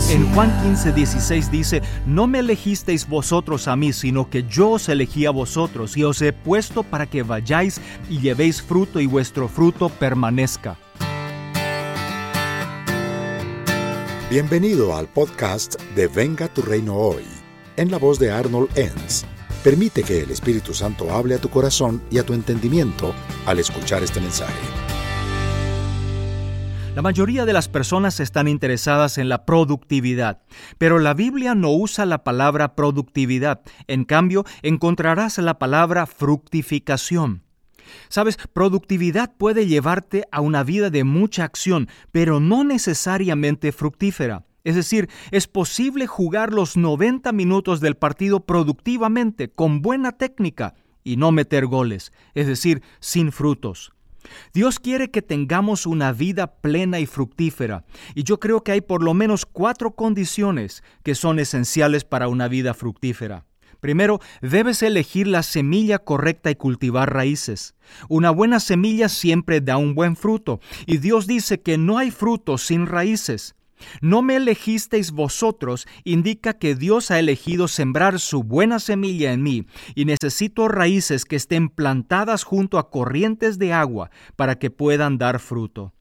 En Juan 15:16 dice: no me elegisteis vosotros a mí, sino que yo os elegí a vosotros, y os he puesto para que vayáis y llevéis fruto, y vuestro fruto permanezca. Bienvenido al podcast de Venga tu Reino Hoy, en la voz de Arnold Enns. Permite que el Espíritu Santo hable a tu corazón y a tu entendimiento al escuchar este mensaje. La mayoría de las personas están interesadas en la productividad, pero la Biblia no usa la palabra productividad. En cambio, encontrarás la palabra fructificación. Sabes, productividad puede llevarte a una vida de mucha acción, pero no necesariamente fructífera. Es decir, es posible jugar los 90 minutos del partido productivamente, con buena técnica, y no meter goles, es decir, sin frutos. Dios quiere que tengamos una vida plena y fructífera, y yo creo que hay por lo menos 4 condiciones que son esenciales para una vida fructífera. Primero, debes elegir la semilla correcta y cultivar raíces. Una buena semilla siempre da un buen fruto, y Dios dice que no hay fruto sin raíces. No me elegisteis vosotros indica que Dios ha elegido sembrar su buena semilla en mí, y necesito raíces que estén plantadas junto a corrientes de agua para que puedan dar fruto.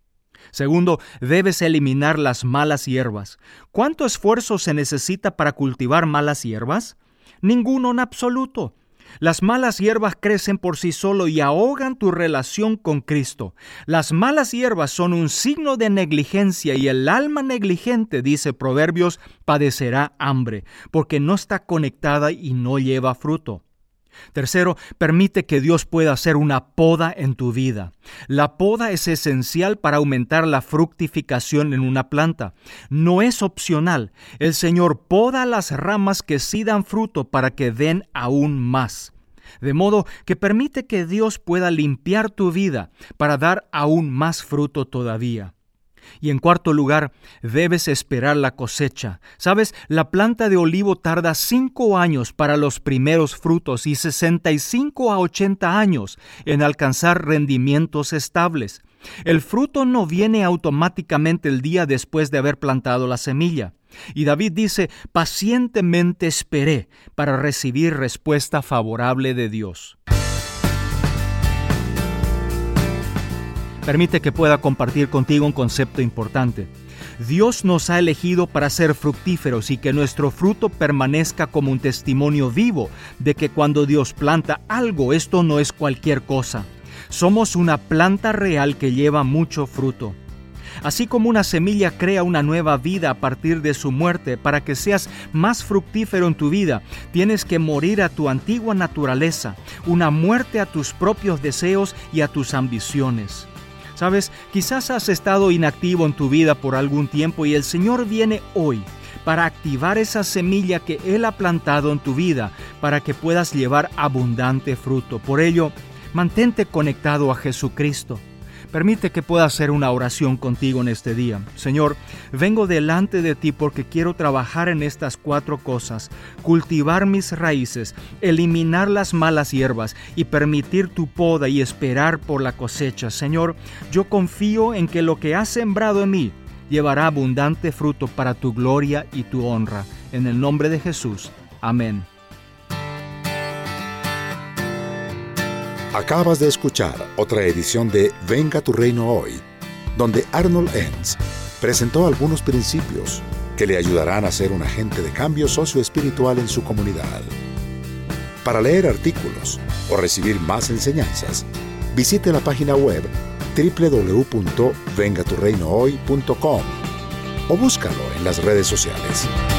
Segundo, debes eliminar las malas hierbas. ¿Cuánto esfuerzo se necesita para cultivar malas hierbas? Ninguno en absoluto. Las malas hierbas crecen por sí solo y ahogan tu relación con Cristo. Las malas hierbas son un signo de negligencia, y el alma negligente, dice Proverbios, padecerá hambre, porque no está conectada y no lleva fruto. Tercero, permite que Dios pueda hacer una poda en tu vida. La poda es esencial para aumentar la fructificación en una planta. No es opcional. El Señor poda las ramas que sí dan fruto para que den aún más. De modo que permite que Dios pueda limpiar tu vida para dar aún más fruto todavía. Y en cuarto lugar, debes esperar la cosecha. ¿Sabes? La planta de olivo tarda 5 años para los primeros frutos y 65 a 80 años en alcanzar rendimientos estables. El fruto no viene automáticamente el día después de haber plantado la semilla. Y David dice: pacientemente esperé para recibir respuesta favorable de Dios. Permite que pueda compartir contigo un concepto importante. Dios nos ha elegido para ser fructíferos y que nuestro fruto permanezca como un testimonio vivo de que cuando Dios planta algo, esto no es cualquier cosa. Somos una planta real que lleva mucho fruto. Así como una semilla crea una nueva vida a partir de su muerte, para que seas más fructífero en tu vida, tienes que morir a tu antigua naturaleza, una muerte a tus propios deseos y a tus ambiciones. ¿Sabes? Quizás has estado inactivo en tu vida por algún tiempo y el Señor viene hoy para activar esa semilla que Él ha plantado en tu vida para que puedas llevar abundante fruto. Por ello, mantente conectado a Jesucristo. Permite que pueda hacer una oración contigo en este día. Señor, vengo delante de ti porque quiero trabajar en estas 4 cosas: cultivar mis raíces, eliminar las malas hierbas y permitir tu poda y esperar por la cosecha. Señor, yo confío en que lo que has sembrado en mí llevará abundante fruto para tu gloria y tu honra. En el nombre de Jesús. Amén. Acabas de escuchar otra edición de Venga tu Reino Hoy, donde Arnold Enns presentó algunos principios que le ayudarán a ser un agente de cambio socioespiritual en su comunidad. Para leer artículos o recibir más enseñanzas, visite la página web www.vengaturreinohoy.com o búscalo en las redes sociales.